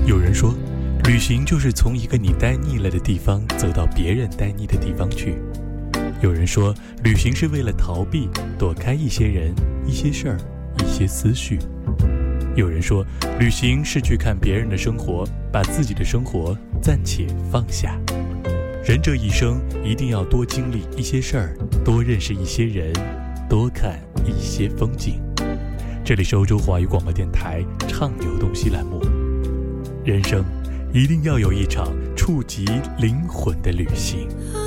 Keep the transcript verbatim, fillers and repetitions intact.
有人说，旅行就是从一个你待腻了的地方走到别人待腻的地方去。有人说，旅行是为了逃避，躲开一些人、一些事儿、一些思绪。有人说，旅行是去看别人的生活，把自己的生活暂且放下。人这一生一定要多经历一些事儿，多认识一些人，多看一些风景。这里是欧洲华语广播电台畅游东西栏目。人生一定要有一场触及灵魂的旅行。